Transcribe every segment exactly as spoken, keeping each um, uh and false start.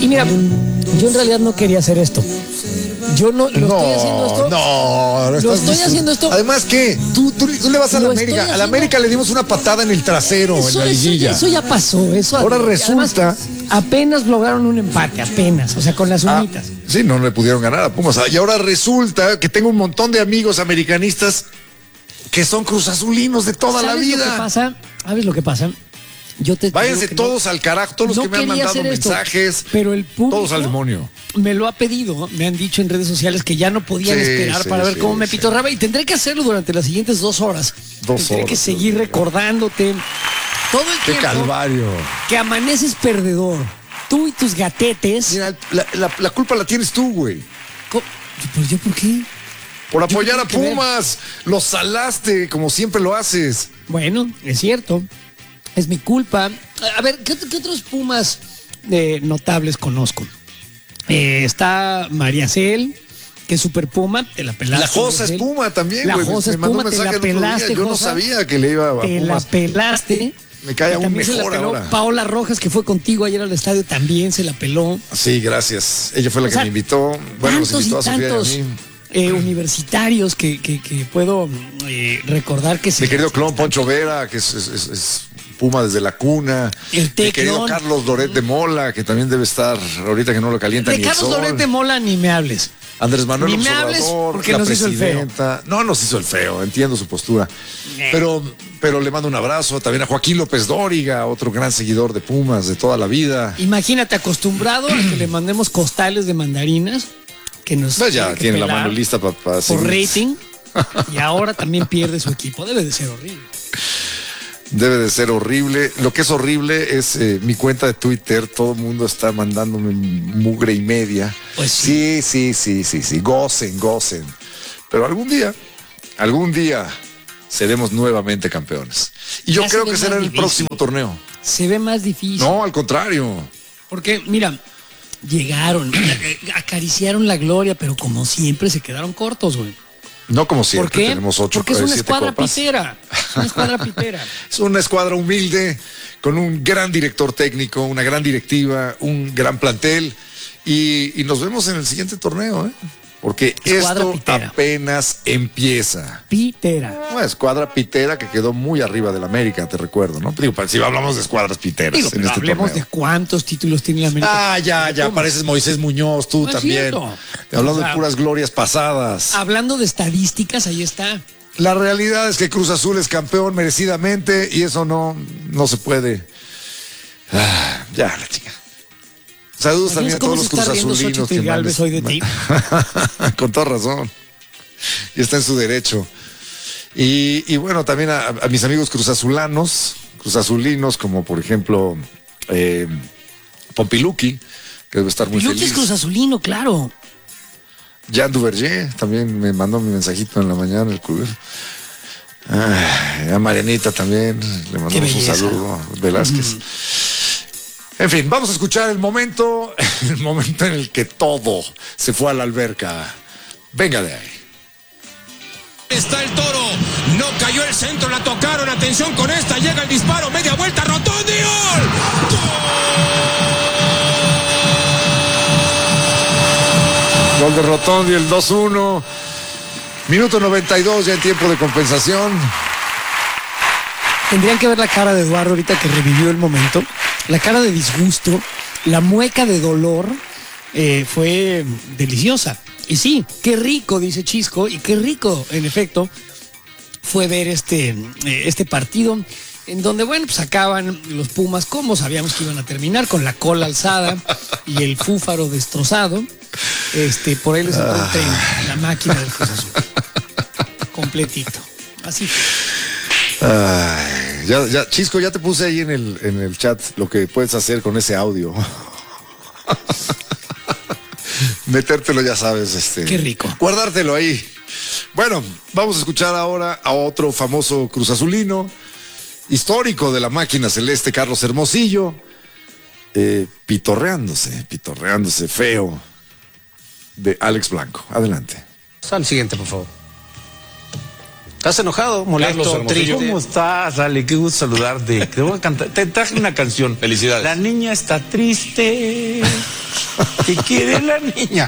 Y mira, yo en realidad no quería hacer esto. Yo no lo no, estoy haciendo esto. No, lo estoy diciendo. haciendo esto. Además, ¿qué? Tú, tú, tú le vas a la América. A la América le dimos una patada en el trasero Eso, en la eso, liguilla. eso ya pasó. Eso Ahora resulta. Además, apenas lograron un empate, apenas. O sea, con las unitas. Ah, sí, no le pudieron ganar a Pumas. Y ahora resulta que tengo un montón de amigos americanistas que son cruzazulinos de toda la vida. ¿Sabes lo que pasa? ¿Sabes lo que pasa? Yo te Váyanse todos no, al carajo, todos los no que me han mandado mensajes, esto, pero el público todos al demonio. Me lo ha pedido, me han dicho en redes sociales que ya no podían sí, esperar sí, para ver sí, cómo me sí. pitorraba y tendré que hacerlo durante las siguientes dos horas. Dos tendré horas, que seguir recordándote todo el Qué tiempo calvario. Que amaneces perdedor. Tú y tus gatetes. Mira, la, la, la culpa la tienes tú, güey. ¿Pues yo por qué? Por apoyar a Pumas. Los salaste, como siempre lo haces. Bueno, es cierto. Es mi culpa. A ver, ¿qué, qué otros Pumas eh, notables conozco? Eh, está María Cel, que es super Puma, te la pelaste. La Josa es Puma también, La güey. Josa es Puma, te la pelaste. Yo no sabía que le iba a Te Pumas. la pelaste. Me cae aún mejor ahora. Paola Rojas, que fue contigo ayer al estadio, también se la peló. Sí, gracias. Ella fue la o que sea, me invitó. Bueno, nos invitó a Sofía y a mí. Eh, universitarios que, que, que puedo eh, recordar que se... Mi querido clon Poncho Vera, que es, es, es, es Puma desde la cuna. El Mi querido Carlos Loret de Mola, que también debe estar ahorita que no lo calienta de ni Carlos el sol. Loret de Mola ni me hables. Andrés Manuel ni me hables porque nos hizo el feo. No nos hizo el feo, entiendo su postura. Eh. Pero, pero le mando un abrazo también a Joaquín López Dóriga, otro gran seguidor de Pumas de toda la vida. Imagínate, acostumbrado a que le mandemos costales de mandarinas. Que nos pues ya tiene la mano lista para pa por rating y ahora también pierde su equipo. Debe de ser horrible. Debe de ser horrible. Lo que es horrible es eh, mi cuenta de Twitter. Todo el mundo está mandándome mugre y media. Pues sí. sí, sí, sí, sí, sí. Gocen, gocen. Pero algún día, algún día seremos nuevamente campeones. Y yo ya creo que será el próximo torneo. Se ve más difícil. No, al contrario. Porque, mira, llegaron, acariciaron la gloria, pero como siempre se quedaron cortos, güey. No como siempre, ¿por qué? Tenemos ocho. Porque es una escuadra copas. pitera. Es una escuadra pitera. Es una escuadra humilde, con un gran director técnico, una gran directiva, un gran plantel. Y, y nos vemos en el siguiente torneo, ¿eh? Porque escuadra esto pitera. Apenas empieza. Pitera. Una escuadra pitera que quedó muy arriba del América, te recuerdo, ¿no? Digo, si hablamos de escuadras piteras. Digo, en este hablemos torneo. de cuántos títulos tiene la América. Ah, ya, ya, pareces Moisés Muñoz, tú no también. Hablando o sea, de puras glorias pasadas. Hablando de estadísticas, ahí está. La realidad es que Cruz Azul es campeón merecidamente y eso no, no se puede. Ah, ya, la chica. Saludos también a todos los cruzazulinos que Galvez hoy de ti. Con toda razón. Y está en su derecho. Y, y bueno, también a, a mis amigos cruzazulanos, cruzazulinos, como por ejemplo eh, Pompiluki, que debe estar muy Pompiluki feliz. Es cruzazulino, claro. Jean Duverger también me mandó mi mensajito en la mañana, el club. Ah, a Marianita también le mandamos un saludo. Velázquez. Mm. En fin, vamos a escuchar el momento, el momento en el que todo se fue a la alberca. Venga de ahí. Está el Toro, no cayó el centro, la tocaron, atención con esta, llega el disparo, media vuelta, Rotondi, ¡gol! ¡Gol! Gol de Rotondi, el dos uno. Minuto noventa y dos, ya en tiempo de compensación. Tendrían que ver la cara de Eduardo ahorita que revivió el momento. La cara de disgusto, la mueca de dolor eh, fue deliciosa. Y sí, qué rico, dice Chisco, y qué rico, en efecto, fue ver este, eh, este partido en donde, bueno, pues acaban los Pumas como sabíamos que iban a terminar, con la cola alzada y el fúfaro destrozado. Este, por ahí les entró el tren, la máquina del Cruz Azul. Completito. Así fue. Ay, ya, ya, Chisco, ya te puse ahí en el, en el chat lo que puedes hacer con ese audio. Metértelo, ya sabes, este. Qué rico. Guardártelo ahí. Bueno, vamos a escuchar ahora a otro famoso cruzazulino, histórico de la máquina celeste, Carlos Hermosillo, eh, pitorreándose, pitorreándose feo, de Alex Blanco. Adelante. Al siguiente, por favor. ¿Estás enojado, molesto, triste? ¿Cómo estás, Ale? Qué gusto saludarte. Te voy a cantar. Te traje una canción. Felicidades. La niña está triste. ¿Qué quiere la niña?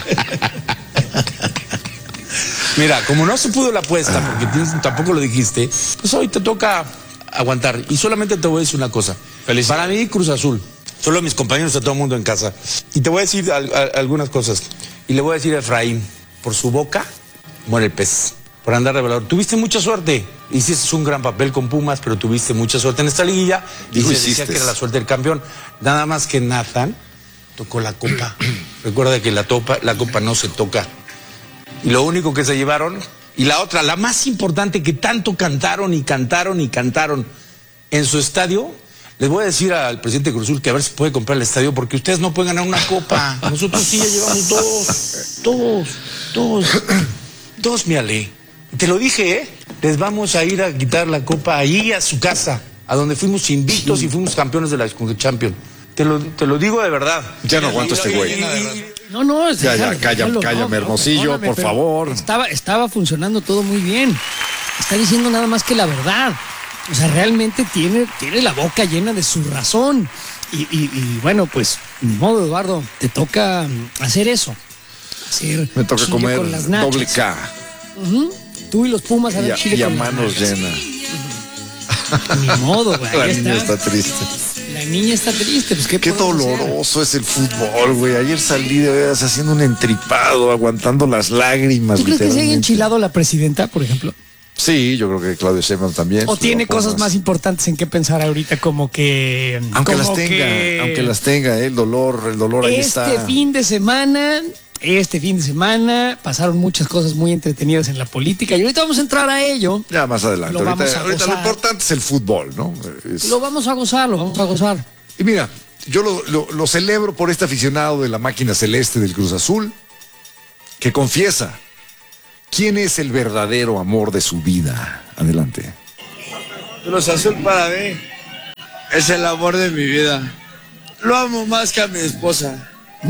Mira, como no se pudo la apuesta, porque tienes, tampoco lo dijiste, pues hoy te toca aguantar. Y solamente te voy a decir una cosa. Feliz. Para mí, Cruz Azul. Solo a mis compañeros, a todo el mundo en casa. Y te voy a decir al, a, algunas cosas. Y le voy a decir a Efraín, por su boca muere el pez. Por andar de valor. Tuviste mucha suerte. Hiciste un gran papel con Pumas, pero tuviste mucha suerte en esta liguilla. Y se decía que era la suerte del campeón. Nada más que Nathan tocó la copa. Recuerda que la, topa, la copa no se toca. Y lo único que se llevaron, y la otra, la más importante que tanto cantaron y cantaron y cantaron en su estadio, les voy a decir al presidente Cruz Azul que a ver si puede comprar el estadio, porque ustedes no pueden ganar una copa. Nosotros sí ya llevamos todos, todos, todos, todos, mi Ale. Te lo dije, ¿eh? Les vamos a ir a quitar la copa ahí a su casa, a donde fuimos invictos y fuimos campeones de la Champions. Te lo, te lo digo de verdad. Ya no aguanto este güey. No, no, es ya, ya, cállame, cállame, Hermosillo, no, por favor. Estaba, estaba funcionando todo muy bien. Está diciendo nada más que la verdad. O sea, realmente tiene, tiene la boca llena de su razón. Y, y, y bueno, pues, ni modo, Eduardo, te toca hacer eso. Hacer Me toca comer doble K. Uh-huh. Tú y los Pumas a ver chile y a manos llenas. Ni modo, güey. La niña está. está triste. La niña está triste, pues qué Qué doloroso hacer? Es el fútbol, güey. Ayer salí de veras haciendo un entripado, aguantando las lágrimas. ¿Tú crees que se haya enchilado la presidenta, por ejemplo? Sí, yo creo que Claudio Sheinbaum también. O tiene cosas más importantes en qué pensar ahorita, como que... Aunque como las tenga, que... aunque las tenga, ¿eh? el dolor, el dolor ahí este está. Este fin de semana... Este fin de semana pasaron muchas cosas muy entretenidas en la política y ahorita vamos a entrar a ello. Ya más adelante. Lo ahorita, vamos a ahorita lo importante es el fútbol, ¿no? Es... Lo vamos a gozar, lo vamos a gozar. Y mira, yo lo, lo, lo celebro por este aficionado de la máquina celeste del Cruz Azul que confiesa quién es el verdadero amor de su vida. Adelante. Cruz Azul para mí es el amor de mi vida. Lo amo más que a mi esposa.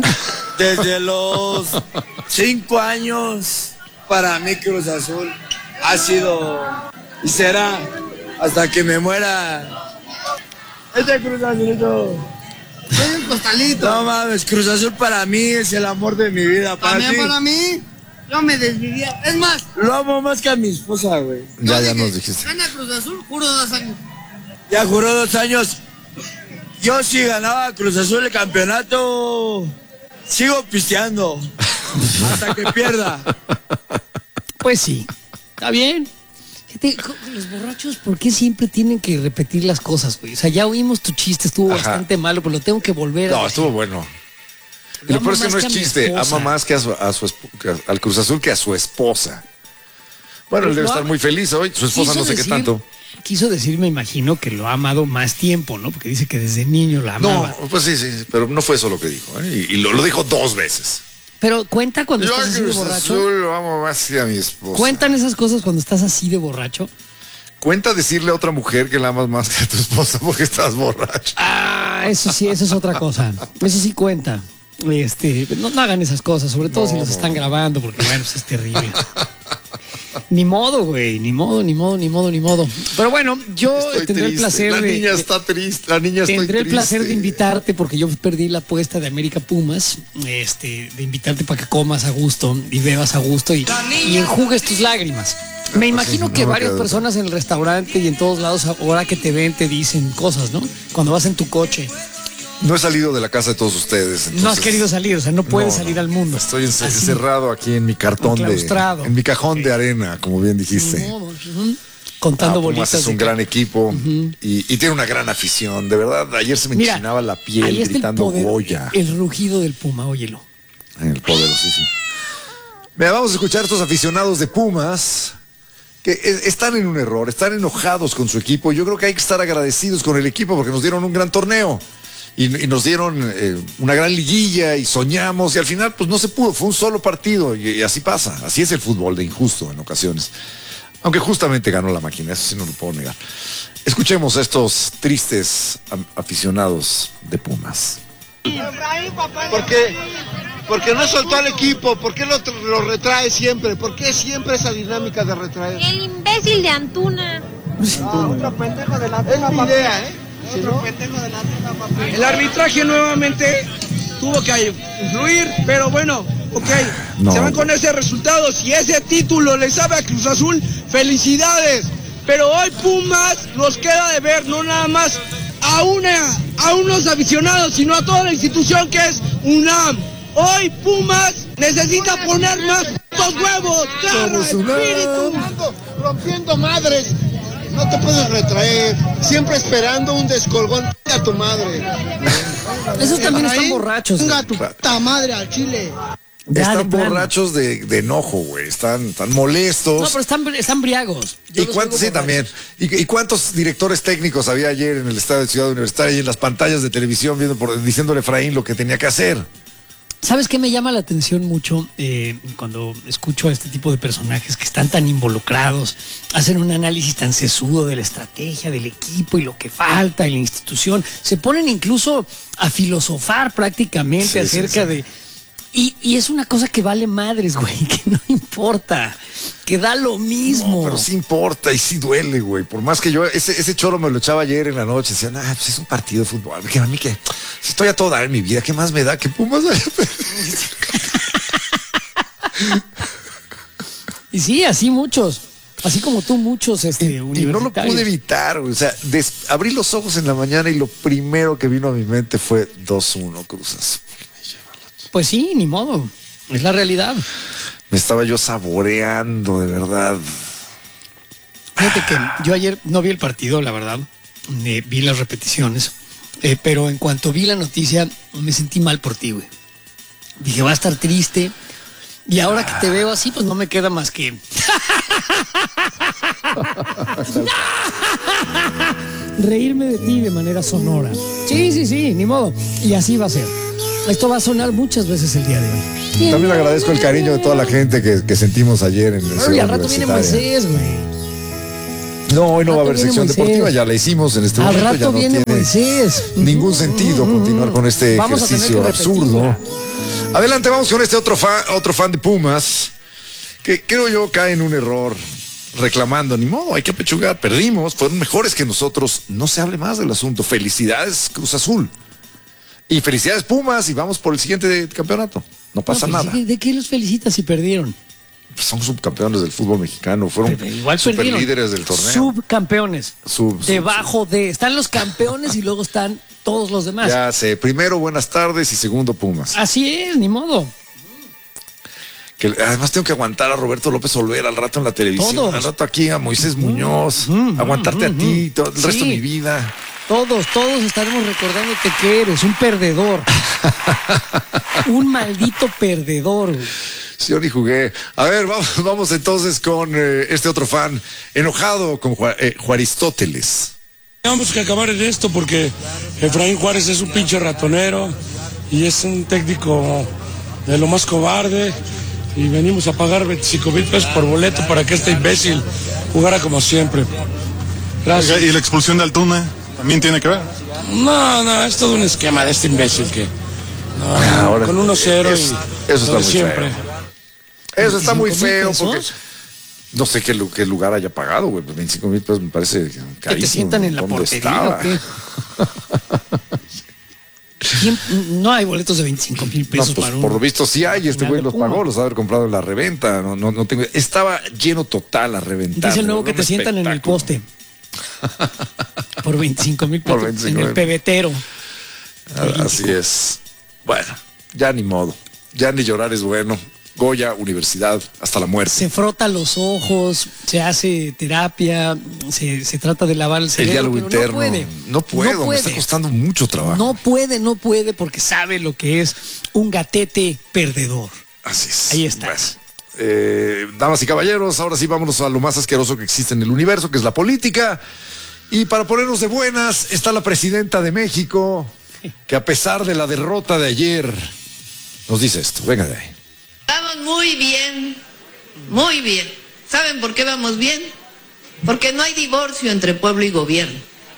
Desde los cinco años, para mí Cruz Azul ha sido y será hasta que me muera. Este Cruz Azulito. Soy un costalito. No mames, Cruz Azul para mí es el amor de mi vida. Para También ti. Para mí, yo me desvivía. Es más, lo amo más que a mi esposa, güey. Ya, ya nos dijiste. Gana Cruz Azul, juro dos años. Ya juró dos años. Yo si ganaba Cruz Azul el campeonato, sigo pisteando hasta que pierda. Pues sí, está bien. Fíjate, los borrachos, ¿por qué siempre tienen que repetir las cosas, güey? O sea, ya oímos tu chiste, estuvo Ajá. bastante malo, pero lo tengo que volver a No, decir. estuvo bueno. Y lo peor es que no es chiste, ama más que a su, a su esp- al Cruz Azul que a su esposa. Bueno, él debe estar muy feliz hoy, su esposa no sé decir, qué tanto. Quiso decir, me imagino, que lo ha amado más tiempo, ¿no? Porque dice que desde niño la amaba. No, pues sí, sí, pero no fue eso lo que dijo, ¿eh? Y, y lo, lo dijo dos veces. Pero cuenta cuando Yo estás así de borracho. Yo lo amo más que a mi esposa. ¿Cuentan esas cosas cuando estás así de borracho? Cuenta decirle a otra mujer que la amas más que a tu esposa porque estás borracho. Ah, eso sí, eso es otra cosa. Eso sí cuenta. Este, no, no hagan esas cosas, sobre todo no, si los no. están grabando, porque bueno, pues es terrible. Ni modo, güey, ni modo, ni modo, ni modo, ni modo. Pero bueno, yo estoy tendré triste. el placer la de... niña está triste, la niña está triste. Tendré el placer de invitarte, porque yo perdí la apuesta de América Pumas, este, de invitarte para que comas a gusto y bebas a gusto y, y enjugues tus lágrimas. Me imagino sí, que no varias personas en el restaurante y en todos lados, ahora que te ven, te dicen cosas, ¿no? Cuando vas en tu coche. No he salido de la casa de todos ustedes. Entonces... No has querido salir, o sea, no puedes no, salir al mundo. Estoy encerrado aquí en mi cartón de... En mi cajón de arena, como bien dijiste. No, uh-huh. Contando ah, bolitas. Es un gran ca... equipo uh-huh. y, y tiene una gran afición. De verdad, ayer se me Mira, enchinaba la piel gritando el poder, Goya. El rugido del Puma, óyelo. El poderosísimo. Mira, vamos a escuchar a estos aficionados de Pumas que están en un error, están enojados con su equipo. Yo creo que hay que estar agradecidos con el equipo porque nos dieron un gran torneo. Y, y nos dieron eh, una gran liguilla y soñamos y al final pues no se pudo, fue un solo partido y, y así pasa, así es el fútbol de injusto en ocasiones. Aunque justamente ganó la máquina, eso sí no lo puedo negar. Escuchemos a estos tristes aficionados de Pumas. ¿Por qué? Porque no soltó al equipo, ¿por qué lo, lo retrae siempre? ¿Por qué siempre esa dinámica de retraer? El imbécil de Antuna. No, otro pendejo de la Antuna. Es mi idea, ¿eh? El arbitraje nuevamente tuvo que influir, pero bueno, ok, no. se van con ese resultado. Si ese título le sabe a Cruz Azul, felicidades. Pero hoy Pumas nos queda de ver, no nada más a, una, a unos aficionados, sino a toda la institución que es UNAM. Hoy Pumas necesita poner más putos huevos, garra, espíritu. Rompiendo madres. No te puedes retraer, siempre esperando un descolgón a tu madre. Esos también están borrachos. Venga tu puta madre al chile. Ya, Están de plano. borrachos de, de enojo, güey. Están, están molestos. No, pero están, están briagos. Yo ¿Y los cuántos, sí, oigo también? ¿Y, ¿Y cuántos directores técnicos había ayer en el estadio de Ciudad Universitaria y en las pantallas de televisión viendo por, diciéndole a Efraín lo que tenía que hacer? ¿Sabes qué me llama la atención mucho eh, cuando escucho a este tipo de personajes que están tan involucrados, hacen un análisis tan sesudo de la estrategia del equipo y lo que falta y la institución? Se ponen incluso a filosofar prácticamente Sí, acerca sí, sí. de... Y, y es una cosa que vale madres, güey, que no importa, que da lo mismo. No, pero sí importa y sí duele, güey. Por más que yo, ese, ese choro me lo echaba ayer en la noche. Decían, ah, pues es un partido de fútbol. Que a mí que si estoy a todo dar en mi vida, ¿qué más me da que Pumas haya perdido? Y sí, así muchos, así como tú, muchos este, Y, y no lo universitarios. pude evitar, güey. O sea, des- abrí los ojos en la mañana y lo primero que vino a mi mente fue dos uno Cruzas. Pues sí, ni modo, es la realidad. Me estaba yo saboreando, de verdad. Fíjate que yo ayer no vi el partido, la verdad, eh, vi las repeticiones, eh, pero en cuanto vi la noticia me sentí mal por ti, güey. Dije, va a estar triste. Y ahora que te veo así, pues no me queda más que... reírme de ti de manera sonora. Sí, sí, sí, ni modo. Y así va a ser. Esto va a sonar muchas veces el día de hoy. También agradezco el cariño de toda la gente que, que sentimos ayer en el Oye, Ciudad al rato viene Universitaria. Moisés, güey. No, hoy no va a Al rato haber viene sección Moisés. deportiva, ya la hicimos en este Al momento. rato ya no viene tiene Moisés. ningún sentido continuar con este Vamos a tener ejercicio que absurdo. repetirla. Adelante, vamos con este otro fan, otro fan de Pumas, que creo yo cae en un error reclamando, ni modo, hay que apechugar, perdimos, fueron mejores que nosotros, no se hable más del asunto. Felicidades, Cruz Azul. Y felicidades, Pumas, y vamos por el siguiente campeonato. No pasa No, pues, nada. ¿de, ¿De qué los felicitas si perdieron? Son subcampeones del fútbol mexicano, fueron Pero igual perdieron. superlíderes del torneo. Subcampeones. Sub- sub- Debajo de... Están los campeones y luego están todos los demás. Ya sé, primero buenas tardes y segundo Pumas. Así es, ni modo. Que además tengo que aguantar a Roberto López Olvera al rato en la televisión, Todos. al rato aquí a Moisés Muñoz, aguantarte a ti todo el Sí. resto de mi vida. Todos, todos estaremos recordándote que eres un perdedor. Un maldito perdedor. güey. Sí, yo ni jugué. A ver, vamos, vamos entonces con eh, este otro fan enojado con Ju- eh, Juaristóteles. Tenemos que acabar en esto porque Efraín Juárez es un pinche ratonero y es un técnico de lo más cobarde y venimos a pagar veinticinco mil pesos por boleto para que este imbécil jugara como siempre. Gracias. Oiga, ¿y la expulsión de Altuna también tiene que ver? No, no, es todo un esquema de este imbécil que no, Ahora, con uno cero eso- y eso está lo de muy siempre. feo. Eso está muy ¿veinticinco mil feo porque pesos? no sé qué, lu- qué lugar haya pagado, güey. Pues veinticinco mil pesos me parece carísimo. ¿Que te sientan en la ¿Dónde portería estaba? o qué? ¿Quién- No hay boletos de veinticinco mil No, pesos pues, para un... por lo visto sí hay, este final güey de los Puma. pagó, los ha de haber comprado en la reventa, no, no, no tengo, estaba lleno total a reventar. Dice el nuevo era que un te sientan en el espectáculo. poste. Por veinticinco mil Por pesos. veinticinco En el mil. pebetero. Ah, Así es. Bueno, ya ni modo, ya ni llorar es bueno. Goya, universidad, hasta la muerte. Se frota los ojos, se hace terapia, se, se trata de lavar el El cerebro. diálogo pero interno. No puede. No puedo, No me puede. está costando mucho trabajo. No puede, no puede, porque sabe lo que es un gatete perdedor. Así es. Ahí estás. Eh, damas y caballeros, ahora sí vámonos a lo más asqueroso que existe en el universo, que es la política. Y para ponernos de buenas, está la presidenta de México, que a pesar de la derrota de ayer, nos dice esto. Venga de ahí. Vamos muy bien, muy bien. ¿Saben por qué vamos bien? Porque no hay divorcio entre pueblo y gobierno.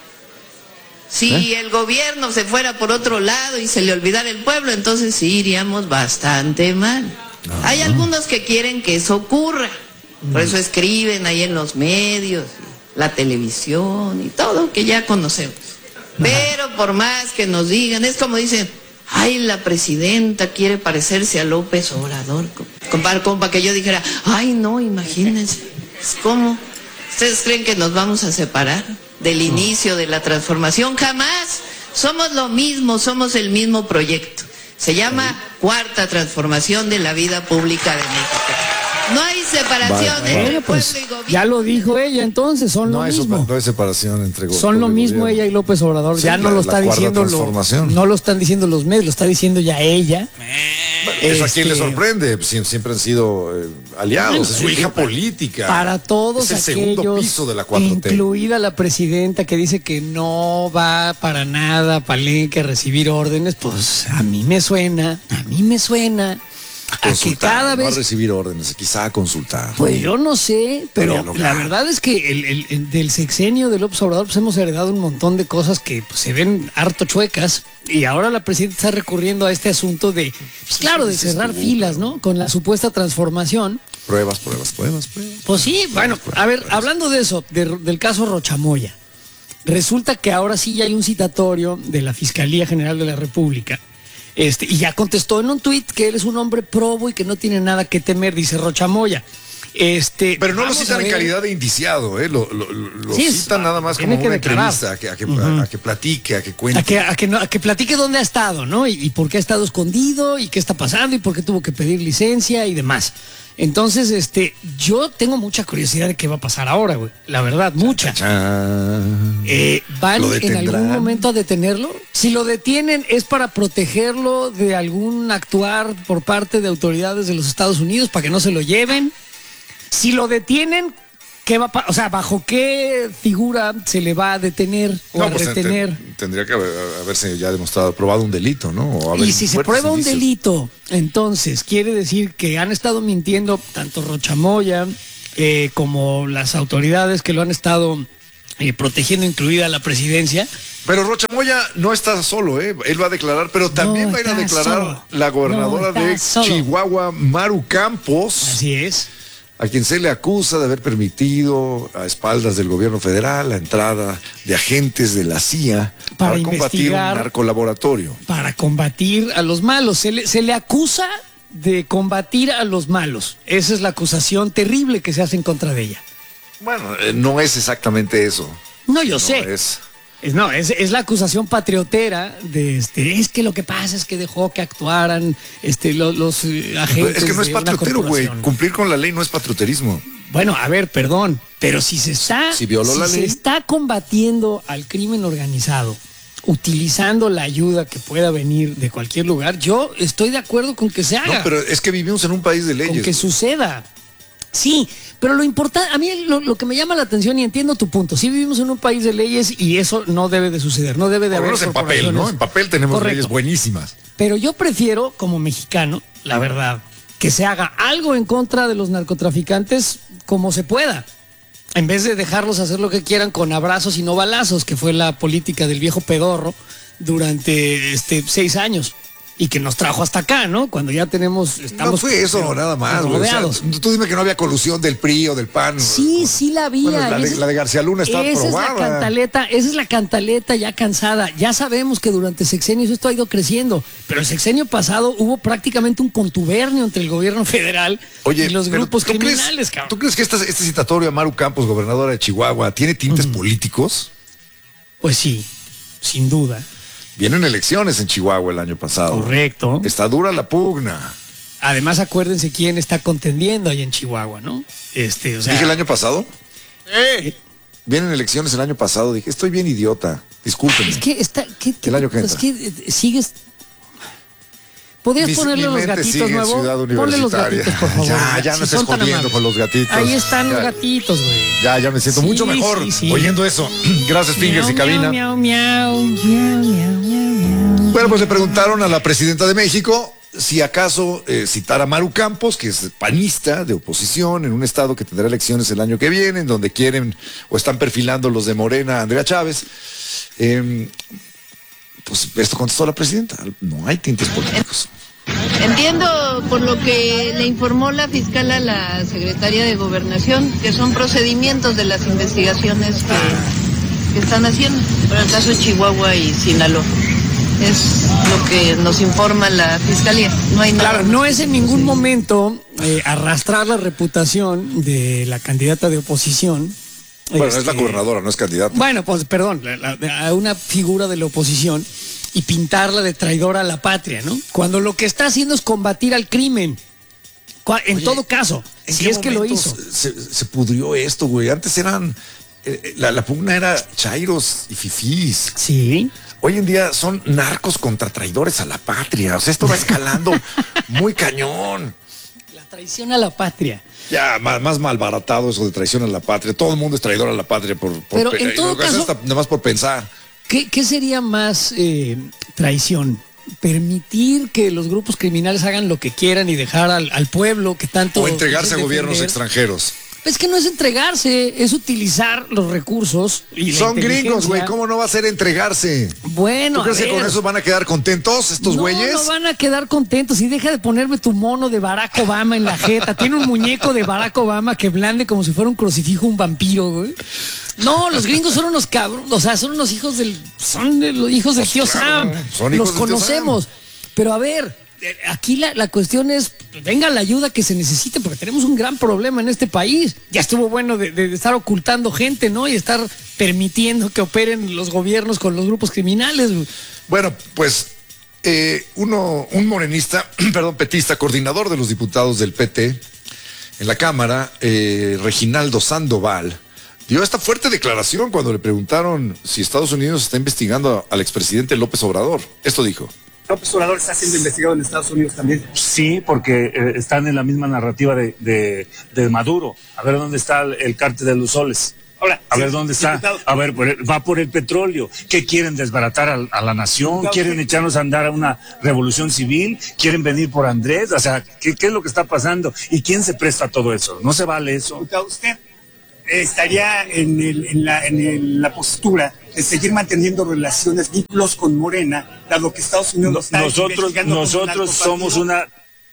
Si el gobierno se fuera por otro lado y se le olvidara el pueblo, entonces sí iríamos bastante mal. Hay algunos que quieren que eso ocurra. Por eso escriben ahí en los medios, la televisión y todo que ya conocemos. Pero por más que nos digan, es como dicen, ay, la presidenta quiere parecerse a López Obrador. Compa, compa, que yo dijera, ay, no, imagínense, ¿cómo? ¿Ustedes creen que nos vamos a separar del inicio de la transformación? Jamás. Somos lo mismo, somos el mismo proyecto. Se llama Cuarta Transformación de la Vida Pública de México. No hay separación Vale, entre Bueno, pues, pueblo y gobierno. ya lo dijo ella, entonces son No lo hay, mismo. sepa- no hay separación entre go- Son lo pueblo y mismo gobierno. ella y López Obrador. Sí, ya no la- lo la está cuarta diciendo lo, transformación. no lo están diciendo los medios, lo está diciendo ya ella. Eso a quién le Este, sorprende, Sie- siempre han sido eh, aliados, Bueno, es su eh, hija para- política. Para todos es el segundo aquellos, piso de la cuatro T. incluida la presidenta que dice que no va para nada a Palenque a recibir órdenes, pues a mí me suena, a mí me suena a que Consultar, cada no a vez, recibir órdenes, quizá a consultar. pues yo no sé, pero dialogar. la verdad es que el, el- el- del sexenio de López Obrador pues hemos heredado un montón de cosas que pues, se ven harto chuecas y ahora la presidenta está recurriendo a este asunto de, pues claro, de cerrar filas, ¿no? Con la supuesta transformación. Pruebas, pruebas, pruebas, pruebas. Pues sí, bueno, a ver, hablando de eso, de- del caso Rochamoya, resulta que ahora sí ya hay un citatorio de la Fiscalía General de la República. Este, y ya contestó en un tuit que él es un hombre probo y que no tiene nada que temer, dice Rochamoya. Este, Pero no lo vamos a citan en ver. calidad de indiciado, ¿eh? Lo, lo- lo Sí, es- citan nada más tiene como que una declarar. entrevista, a que, a, que, Ujú. a que platique, a que cuente. A que, a, que no- a que platique dónde ha estado, ¿no? Y, y por qué ha estado escondido y qué está pasando y por qué tuvo que pedir licencia y demás. Entonces, este, yo tengo mucha curiosidad de qué va a pasar ahora, güey. La verdad, mucha. Chan. Eh, ¿Van ¿Lo en detendrán? algún momento a detenerlo? Si lo detienen, ¿es para protegerlo de algún actuar por parte de autoridades de los Estados Unidos para que no se lo lleven? Si lo detienen, ¿qué va a pa- o sea, bajo qué figura se le va a detener o No, a pues, retener? ten- tendría que haber- haberse ya demostrado, probado un delito, ¿no? O haber Y si se fuertes prueba un indicios. delito, entonces quiere decir que han estado mintiendo tanto Rochamoya eh, como las autoridades que lo han estado eh, protegiendo, incluida la presidencia. Pero Rocha Moya no está solo, ¿eh? Él va a declarar, pero también No va a ir a está declarar solo. la gobernadora No de está solo. Chihuahua, Maru Campos. Así es. A quien se le acusa de haber permitido a espaldas del gobierno federal la entrada de agentes de la C I A Para para, combatir un investigar. narcolaboratorio. Para combatir a los malos. Se le, se le acusa de combatir a los malos. Esa es la acusación terrible que se hace en contra de ella. Bueno, eh, no es exactamente eso. No, yo No sé. es. Es, no, es, es la acusación patriotera de este, es que lo que pasa es que dejó que actuaran este, los, los eh, agentes. Es que no es de una patriotero, güey. corporación. Cumplir con la ley no es patrioterismo. Bueno, a ver, perdón, pero si se está, Si violó la se ley. está combatiendo al crimen organizado, utilizando la ayuda que pueda venir de cualquier lugar, yo estoy de acuerdo con que se haga. No, pero es que vivimos en un país de leyes. Con que suceda. Sí, pero lo importante, a mí lo, lo que me llama la atención y entiendo tu punto, sí vivimos en un país de leyes y eso no debe de suceder, no debe de Por lo haber menos en papel, ¿no? corporaciones. En papel tenemos Correcto. leyes buenísimas. Pero yo prefiero, como mexicano, la verdad, que se haga algo en contra de los narcotraficantes como se pueda, en vez de dejarlos hacer lo que quieran con abrazos y no balazos, que fue la política del viejo pedorro durante este seis años. Y que nos trajo hasta acá, ¿no? Cuando ya tenemos, estamos No fue eso pero, nada más, güey. O sea, rodeados. tú dime que no había colusión del P R I o del P A N. Sí, sí la había. Bueno, la de- Esa- la de García Luna está Esa aprobada. es la cantaleta, esa es la cantaleta ya cansada. Ya sabemos que durante sexenios esto ha ido creciendo, pero el sexenio pasado hubo prácticamente un contubernio entre el gobierno federal Oye, y los pero grupos ¿tú crees- criminales, cabrón. ¿Tú crees que esta- este citatorio a Maru Campos, gobernadora de Chihuahua, tiene tintes políticos? Pues sí, sin duda. Vienen elecciones en Chihuahua el año pasado. Correcto. Está dura la pugna. Además, acuérdense quién está contendiendo ahí en Chihuahua, ¿no? Este, o sea, ¿Dije el año pasado? Vienen elecciones el año pasado. Dije, estoy bien idiota. Discúlpenme. es que está, ¿qué- qué- El año que es entra. que eh, sigues. ¿Podrías Mi- ponerle mi los mente gatitos sigue en nuevo? Ciudad Ponle los Universitaria. gatitos, por favor. Ya, ya no Si estés son tan jodiendo amables. con los gatitos. Ahí están Ya. los gatitos, güey. Ya, ya me siento Sí, mucho mejor sí, sí. oyendo eso. Gracias, Fingers y Miau, Cabina. miau, miau, miau, miau, miau, miau. Bueno, pues le preguntaron a la presidenta de México si acaso eh, citar a Maru Campos, que es panista de oposición en un estado que tendrá elecciones el año que viene, en donde quieren o están perfilando los de Morena a Andrea Chávez. Eh, pues esto contestó la presidenta. No hay tintes políticos. Entiendo por lo que le informó la fiscal a la secretaria de Gobernación, que son procedimientos de las investigaciones que, que están haciendo, para el caso de Chihuahua y Sinaloa. Es lo que nos informa la Fiscalía. No hay nada. Claro, no es en ningún momento eh, arrastrar la reputación de la candidata de oposición. Bueno, este, es la gobernadora, no es candidata. Bueno, pues perdón, la, la, a una figura de la oposición y pintarla de traidora a la patria, ¿no? Cuando lo que está haciendo es combatir al crimen. En Oye, todo caso, si es que lo hizo. Se, se pudrió esto, güey. Antes eran... Eh, la, la pugna era chairos y fifís. Sí. Hoy en día son narcos contra traidores a la patria. O sea, esto va escalando muy cañón. La traición a la patria. Ya, más, más malbaratado eso de traición a la patria. Todo el mundo es traidor a la patria por, por Pero en todo caso, hasta, nada más por pensar. ¿Qué, qué sería más eh, traición? Permitir que los grupos criminales hagan lo que quieran y dejar al, al pueblo que tanto... O entregarse a gobiernos defender. extranjeros. Es que no es entregarse, es utilizar los recursos. Y son gringos, güey, ¿cómo no va a ser entregarse? Bueno, ¿tú crees que con eso van a quedar contentos estos güeyes? No, no van a quedar contentos. Y deja de ponerme tu mono de Barack Obama en la jeta. Tiene un muñeco de Barack Obama que blande como si fuera un crucifijo, un vampiro, güey. No, los gringos son unos cabrones, o sea, son unos hijos del, son de los hijos del tío Sam. Los conocemos. Pero a ver, aquí la, la cuestión es, venga la ayuda que se necesite, porque tenemos un gran problema en este país. Ya estuvo bueno de, de estar ocultando gente, ¿no? Y estar permitiendo que operen los gobiernos con los grupos criminales. Bueno, pues eh, uno, un morenista, perdón, petista, coordinador de los diputados del P T en la Cámara, eh, Reginaldo Sandoval, dio esta fuerte declaración cuando le preguntaron si Estados Unidos está investigando al expresidente López Obrador. Esto dijo. ¿López Obrador está siendo investigado en Estados Unidos también? Sí, porque eh, están en la misma narrativa de, de, de Maduro. A ver dónde está el, el cártel de los soles. Ahora, a sí, ver dónde está. Diputado. A ver, por el, va por el petróleo. ¿Qué quieren? ¿Desbaratar a, a la nación? Diputado, ¿quieren sí. echarnos a andar a una revolución civil? ¿Quieren venir por Andrés? O sea, ¿qué, qué es lo que está pasando? ¿Y quién se presta a todo eso? No se vale eso. Diputado, usted estaría en, el, en, la, en el, la postura de seguir manteniendo relaciones, vínculos con Morena, dado que Estados Unidos no, está nosotros nosotros somos una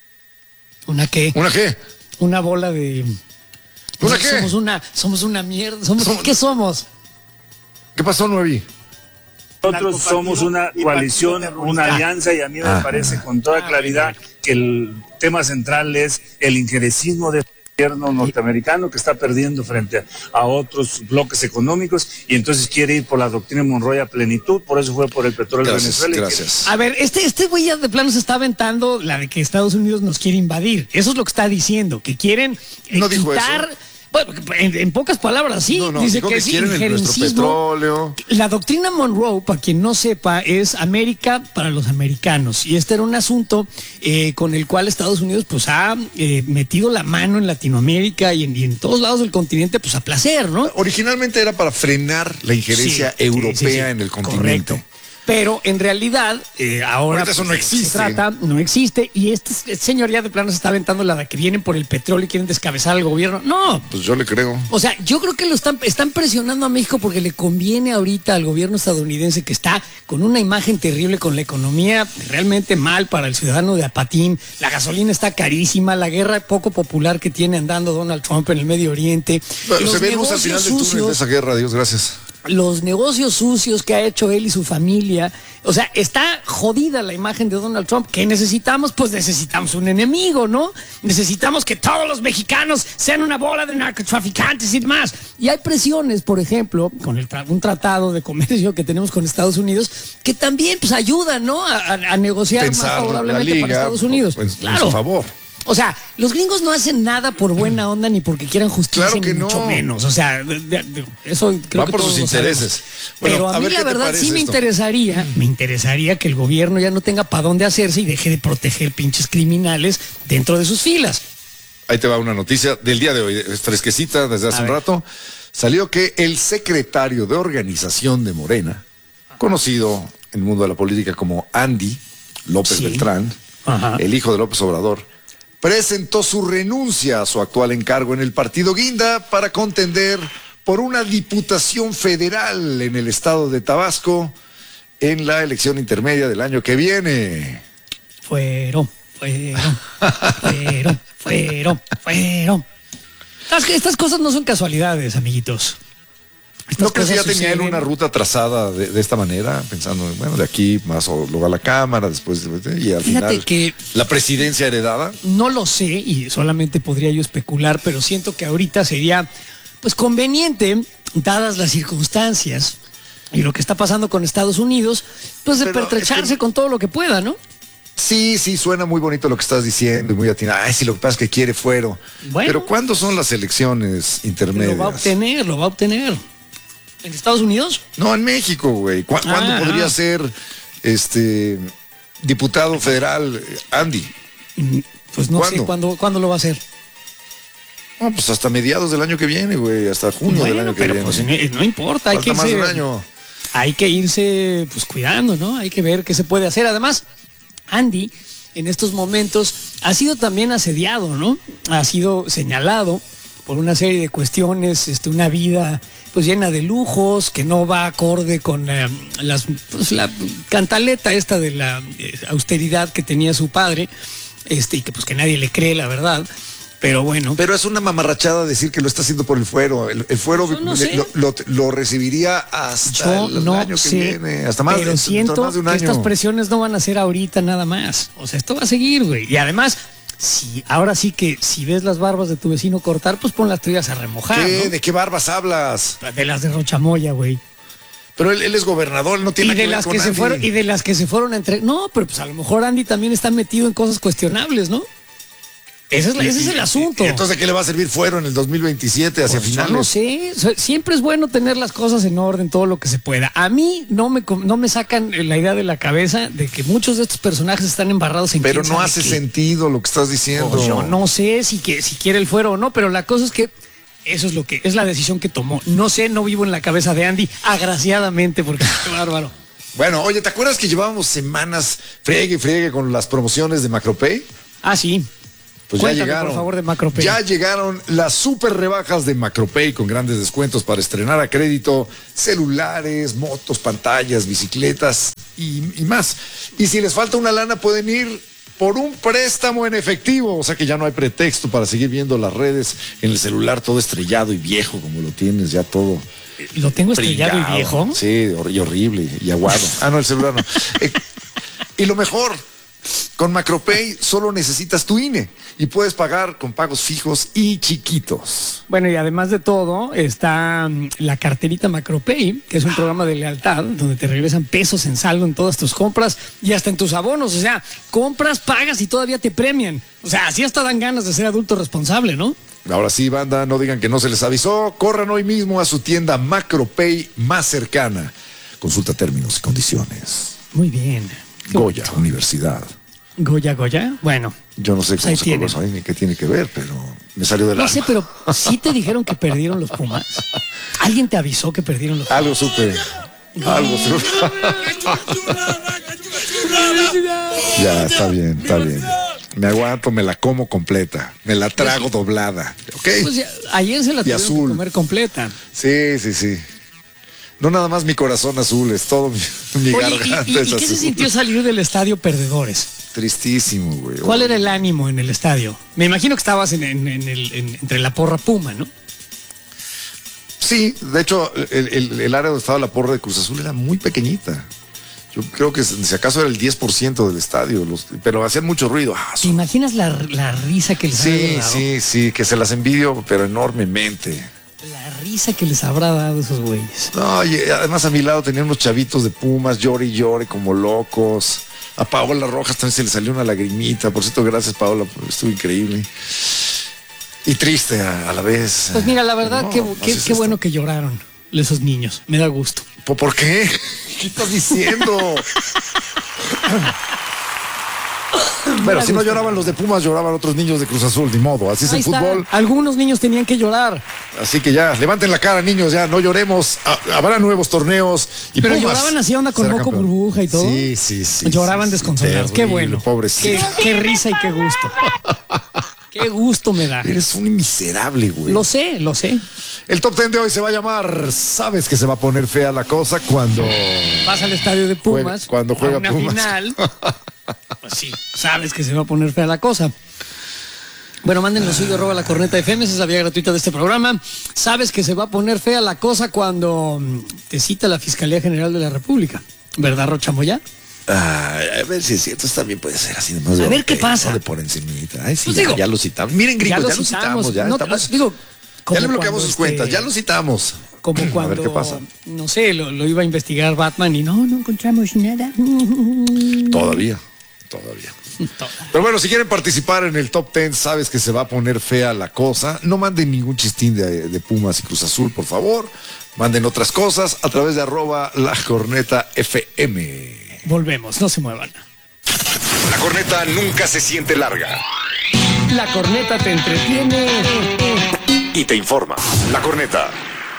¿una qué? ¿Una qué? Una bola de ¿una no, qué? Somos una somos una mierda, somos, somos... ¿qué somos? ¿Qué pasó, Nuevi? Nosotros somos una coalición, una alianza, y a mí me ah. parece con toda claridad que el tema central es el injerencismo de gobierno norteamericano que está perdiendo frente a, a otros bloques económicos, y entonces quiere ir por la doctrina Monroe a plenitud, por eso fue por el petróleo gracias, de Venezuela. Gracias. A ver, este este güey ya de plano se está aventando la de que Estados Unidos nos quiere invadir. Eso es lo que está diciendo, que quieren eh, no dijo quitar... Eso. Bueno, en, en pocas palabras, sí. No, no, dice que, que que quieren nuestro petróleo. La doctrina Monroe, para quien no sepa, es América para los americanos. Y este era un asunto eh, con el cual Estados Unidos pues ha eh, metido la mano en Latinoamérica y en, y en todos lados del continente, pues a placer, ¿no? Originalmente era para frenar la injerencia sí, europea sí, sí, sí. en el continente. Correcto. Pero en realidad, eh, ahora eso no existe. Se trata, no existe, y este, este señor ya de plano se está aventando la de que vienen por el petróleo y quieren descabezar al gobierno. No. Pues yo le creo. O sea, yo creo que lo están, están presionando a México porque le conviene ahorita al gobierno estadounidense, que está con una imagen terrible, con la economía realmente mal para el ciudadano de Apatín. La gasolina está carísima, la guerra poco popular que tiene andando Donald Trump en el Medio Oriente. Pero se ve luz al final del túnel de esa guerra, Dios gracias. Los negocios sucios que ha hecho él y su familia. O sea, está jodida la imagen de Donald Trump. ¿Qué necesitamos? Pues necesitamos un enemigo, ¿no? Necesitamos que todos los mexicanos sean una bola de narcotraficantes y demás. Y hay presiones, por ejemplo, con el tra- un tratado de comercio que tenemos con Estados Unidos, que también pues ayudan, ¿no? A, a, a negociar Pensar más favorablemente liga, para Estados Unidos. Pues, claro. A su favor. O sea, los gringos no hacen nada por buena onda ni porque quieran justicia, claro que ni mucho no. menos. O sea, de, de, de, eso creo Va que por todos sus intereses. Bueno, pero a, a mí la verdad sí me esto? interesaría, me interesaría que el gobierno ya no tenga para dónde hacerse y deje de proteger pinches criminales dentro de sus filas. Ahí te va una noticia del día de hoy, es fresquecita desde hace a un ver. rato. Salió que el secretario de organización de Morena, conocido en el mundo de la política como Andy López sí. Beltrán, Ajá. el hijo de López Obrador, presentó su renuncia a su actual encargo en el partido Guinda para contender por una diputación federal en el estado de Tabasco en la elección intermedia del año que viene. Fueron, fueron, fueron, fueron, fueron. Estas cosas no son casualidades, amiguitos. Estas ¿No crees que ya cosas tenía él suceden. una ruta trazada de, de esta manera? Pensando, bueno, de aquí más o luego a la Cámara, después, y al Fíjate final, que- la presidencia heredada. No lo sé y solamente podría yo especular, pero siento que ahorita sería pues conveniente, dadas las circunstancias y lo que está pasando con Estados Unidos, pues de Pero pertrecharse es que- con todo lo que pueda, ¿no? Sí, sí, suena muy bonito lo que estás diciendo y muy atinado. Ay, sí, lo que pasa es que quiere fuero. Bueno. Pero ¿cuándo son las elecciones intermedias? Lo va a obtener, lo va a obtener. ¿En Estados Unidos? No, en México, güey. ¿Cu- ¿Cuándo Ah, podría ah. ser este diputado federal eh, Andy? Pues no ¿Cuándo? sé cuándo, cuándo lo va a hacer. No, pues hasta mediados del año que viene, güey, hasta junio del Bueno, año que pero viene. pues no, no importa, hay Falta que más de irse, un año. hay que irse pues cuidando, ¿no? Hay que ver qué se puede hacer. Además, Andy en estos momentos ha sido también asediado, ¿no? Ha sido señalado por una serie de cuestiones, este, una vida pues llena de lujos, que no va acorde con eh, las, pues, la cantaleta esta de la eh, austeridad que tenía su padre, este, y que pues que nadie le cree, la verdad. Pero bueno. Pero es una mamarrachada decir que lo está haciendo por el fuero. El, el fuero Yo no le- sé. lo, lo- lo recibiría hasta Yo el, el no año que sé, viene, hasta más, pero de, siento más de un que año. estas presiones no van a ser ahorita nada más. O sea, esto va a seguir, güey. Y además, si ahora sí que si ves las barbas de tu vecino cortar, pues pon las tuyas a remojar, ¿Qué? ¿no? ¿De qué barbas hablas? De las de Rochamoya, güey. Pero él, él es gobernador, él no tiene Y nada de que ver las con que se Andy. fueron y de las que se fueron entre no, pero pues a lo mejor Andy también está metido en cosas cuestionables, ¿no? Ese es, la- ese es el asunto. ¿Y entonces de qué le va a servir fuero en el dos mil veintisiete hacia Pues yo finales? no sé, so- siempre es bueno tener las cosas en orden, todo lo que se pueda. A mí no me, com- no me sacan la idea de la cabeza de que muchos de estos personajes están embarrados en Pero quién no sabe hace qué. sentido lo que estás diciendo. Pues yo no sé si, que, si quiere el fuero o no, pero la cosa es que eso es lo que es la decisión que tomó. No sé, no vivo en la cabeza de Andy, agraciadamente, porque qué bárbaro. Bueno, oye, ¿te acuerdas que llevábamos semanas friegue y friegue con las promociones de Macropay? Ah, sí. Pues Cuéntame, ya llegaron. por favor, de Macropay. Ya llegaron las super rebajas de Macropay con grandes descuentos para estrenar a crédito celulares, motos, pantallas, bicicletas y, y más. Y si les falta una lana pueden ir por un préstamo en efectivo, o sea que ya no hay pretexto para seguir viendo las redes en el celular todo estrellado y viejo como lo tienes, ya todo. ¿Lo tengo estrellado pringado. y viejo? Sí, hor- y horrible y aguado. Ah, no, el celular no. Eh, y lo mejor, con Macropay solo necesitas tu I N E y puedes pagar con pagos fijos y chiquitos. Bueno, y además de todo, está mm, la carterita Macropay, que es un programa de lealtad donde te regresan pesos en saldo en todas tus compras y hasta en tus abonos. O sea, compras, pagas y todavía te premian. O sea, así hasta dan ganas de ser adulto responsable, ¿no? Ahora sí, banda, no digan que no se les avisó. Corran hoy mismo a su tienda Macropay más cercana. Consulta términos y condiciones. Muy bien. Qué Goya, bonito. Universidad. Goya, Goya. Bueno, Yo no sé Pues ahí cómo se colgó tienen. eso ahí ni qué tiene que ver, pero me salió del no alma. sé, pero sí te dijeron que perdieron los Pumas. ¿Alguien te avisó que perdieron los Pumas? Algo supe. Algo supe. Ya, está bien, está bien. Me aguanto, me la como completa. Me la trago doblada. ¿Ok? Pues ya, ayer se la Y tuvieron azul. que comer completa. Sí, sí, sí. No nada más mi corazón azul, es todo mi, mi Oye, garganta ¿y, y- es y qué se azul. sintió salir del estadio perdedores? Tristísimo, güey. ¿Cuál era el ánimo en el estadio? Me imagino que estabas en, en- en el- en- entre la porra Puma, ¿no? Sí, de hecho, el, el- el área donde estaba la porra de Cruz Azul era muy pequeñita. Yo creo que si acaso era el diez por ciento del estadio, los- pero hacían mucho ruido. Ah, ¿Te imaginas la, la risa que les habrá sí, dado? sí, sí, que se las envidio, pero enormemente. La risa que les habrá dado esos güeyes. No, y además a mi lado tenían unos chavitos de Pumas, llore y llore como locos. A Paola Rojas también se le salió una lagrimita. Por cierto, gracias, Paola, estuvo increíble. Y triste a, a la vez. Pues mira, la verdad, No, qué, así qué- es qué esto. bueno que lloraron esos niños. Me da gusto. ¿Por, por qué? ¿Qué estás diciendo? Bueno, si no lloraban los de Pumas, lloraban otros niños de Cruz Azul, ni modo. Así es Ahí el está. fútbol. Algunos niños tenían que llorar. Así que ya, levanten la cara, niños, ya, no lloremos. Ha- habrá nuevos torneos. Y Pero Pumas lloraban así onda con será moco campeón. burbuja y todo. Sí, sí, sí. Lloraban sí, sí, desconsolados. Qué terrible, bueno. Pobrecito. Qué, qué risa y qué gusto. Qué gusto me da. Eres un miserable, güey. Lo sé, lo sé. El top ten de hoy se va a llamar ¿Sabes que se va a poner fea la cosa cuando Vas al estadio de Pumas. Juega- cuando juega a una Pumas. final. Pues sí, sabes que se va a poner fea la cosa. Bueno, mándenos suyo, arroba la corneta F M, esa es la vía gratuita de este programa. Sabes que se va a poner fea la cosa cuando te cita la Fiscalía General de la República, ¿verdad, Rocha Moya? Ah, a ver si es cierto, esto también puede ser así nomás. A ver qué pasa. De por encimita. Ay, sí, Pues ya, digo, ya lo citamos. Miren, gringos, ya lo, ya lo citamos, citamos, ya no, estamos. Digo, ya le bloqueamos sus este, cuentas, ya lo citamos. Como cuando, a ver qué pasa. No sé, lo, lo iba a investigar Batman y no, no encontramos nada. Todavía, todavía. Pero bueno, si quieren participar en el top ten, sabes que se va a poner fea la cosa. No manden ningún chistín de, de Pumas y Cruz Azul, por favor. Manden otras cosas a través de arroba la corneta F M. Volvemos, no se muevan. La corneta nunca se siente larga. La corneta te entretiene y te informa. La corneta.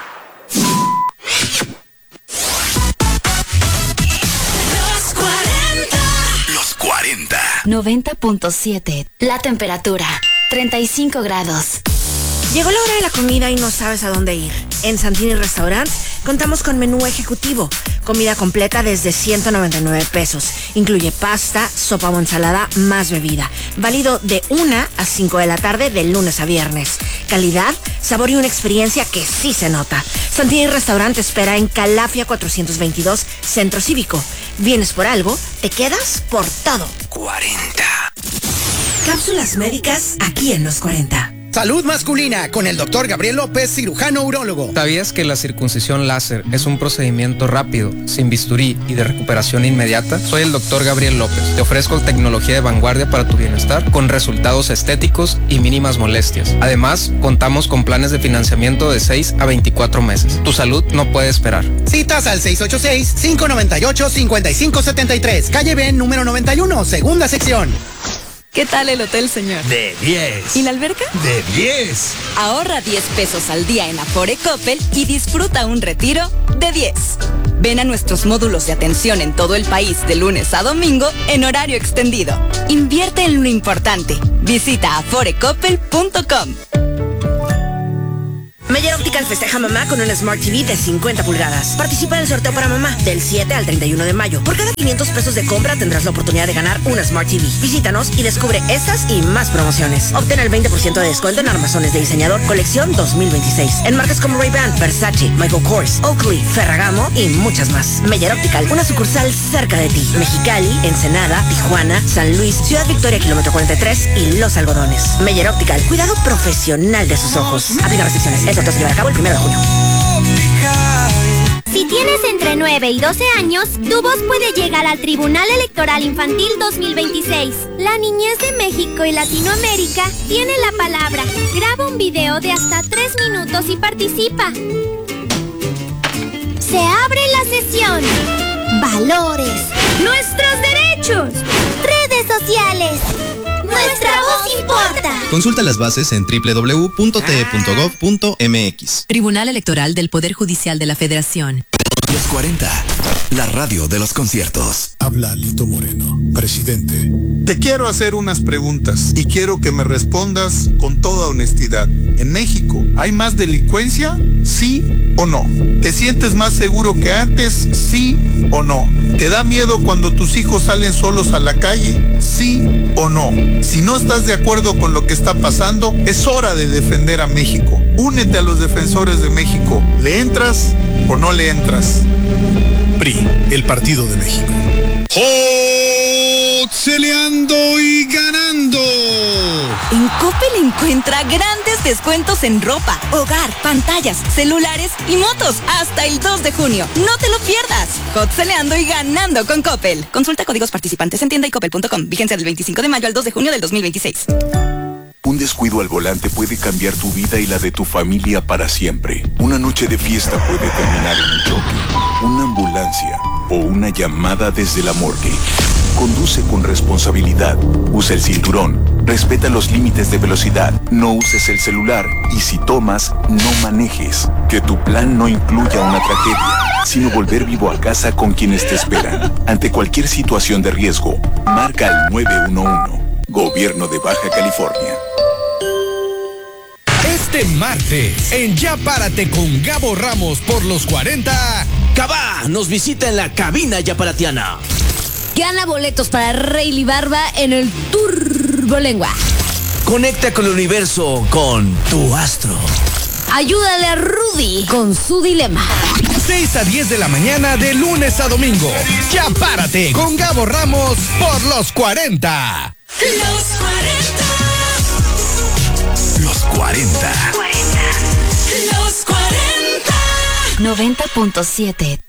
Los cuarenta. Los cuarenta. noventa punto siete. La temperatura, treinta y cinco grados. Llegó la hora de la comida y no sabes a dónde ir. En Santini Restaurant contamos con menú ejecutivo. Comida completa desde ciento noventa y nueve pesos. Incluye pasta, sopa o ensalada, más bebida. Válido de una a cinco de la tarde de lunes a viernes. Calidad, sabor y una experiencia que sí se nota. Santini Restaurant te espera en Calafia cuatrocientos veintidós, Centro Cívico. Vienes por algo, te quedas por todo. cuarenta. Cápsulas médicas aquí en los cuarenta. Salud masculina con el doctor Gabriel López, cirujano urólogo. ¿Sabías que la circuncisión láser es un procedimiento rápido, sin bisturí y de recuperación inmediata? Soy el doctor Gabriel López. Te ofrezco tecnología de vanguardia para tu bienestar con resultados estéticos y mínimas molestias. Además, contamos con planes de financiamiento de seis a veinticuatro meses. Tu salud no puede esperar. Citas al seis ocho seis, cinco nueve ocho, cinco cinco siete tres. Calle B, número noventa y uno, segunda sección. ¿Qué tal el hotel, señor? De diez. ¿Y la alberca? De diez. Ahorra diez pesos al día en Afore Coppel y disfruta un retiro de diez. Ven a nuestros módulos de atención en todo el país de lunes a domingo en horario extendido. Invierte en lo importante. Visita afore coppel punto com. Meyer Optical festeja a mamá con un Smart T V de cincuenta pulgadas. Participa en el sorteo para mamá del siete al treinta y uno de mayo. Por cada quinientos pesos de compra tendrás la oportunidad de ganar una Smart T V. Visítanos y descubre estas y más promociones. Obtén el veinte por ciento de descuento en armazones de diseñador colección dos mil veintiséis. En marcas como Ray-Ban, Versace, Michael Kors, Oakley, Ferragamo y muchas más. Meyer Optical, una sucursal cerca de ti. Mexicali, Ensenada, Tijuana, San Luis, Ciudad Victoria, kilómetro cuarenta y tres y Los Algodones. Meyer Optical, cuidado profesional de sus ojos. Aplica restricciones. El sorteo se llevará a cabo el primero de junio. Si tienes entre nueve y doce años, tu voz puede llegar al Tribunal Electoral Infantil dos mil veintiséis. La niñez de México y Latinoamérica tiene la palabra. Graba un video de hasta tres minutos y participa. Se abre la sesión. Valores. Nuestros derechos. Redes sociales. Nuestra voz importa. Consulta las bases en doble u doble u doble u punto t e punto gov punto m x. Tribunal Electoral del Poder Judicial de la Federación. Los cuarenta, la radio de los conciertos. Habla Lito Moreno, presidente. Te quiero hacer unas preguntas y quiero que me respondas con toda honestidad. ¿En México hay más delincuencia? ¿Sí o no? ¿Te sientes más seguro que antes? ¿Sí o no? ¿Te da miedo cuando tus hijos salen solos a la calle? ¿Sí o no? Si no estás de acuerdo con lo que está pasando, es hora de defender a México. Únete a los defensores de México. ¿Le entras o no le entras? P R I, el Partido de México. ¡Celeando y ganando! En Coppel encuentra grandes descuentos en ropa, hogar, pantallas, celulares y motos hasta el dos de junio. ¡No te lo pierdas! Hot-celeando y ganando con Coppel. Consulta códigos participantes en tienda y coppel punto com. Vigencia del veinticinco de mayo al dos de junio del dos mil veintiséis. Un descuido al volante puede cambiar tu vida y la de tu familia para siempre. Una noche de fiesta puede terminar en un choque, una ambulancia o una llamada desde la morgue. Conduce con responsabilidad, usa el cinturón, respeta los límites de velocidad, no uses el celular y si tomas, no manejes. Que tu plan no incluya una tragedia, sino volver vivo a casa con quienes te esperan. Ante cualquier situación de riesgo, marca el nueve uno uno. Gobierno de Baja California. Este martes, en Ya Párate con Gabo Ramos por los cuarenta, Cabá nos visita en la cabina yaparatiana. Gana boletos para Rayleigh Barba en el Turbolengua. Conecta con el universo con tu astro. Ayúdale a Rudy con su dilema. seis a diez de la mañana de lunes a domingo. Ya párate con Gabo Ramos por los cuarenta. Los cuarenta. Los cuarenta. Los cuarenta. noventa punto siete.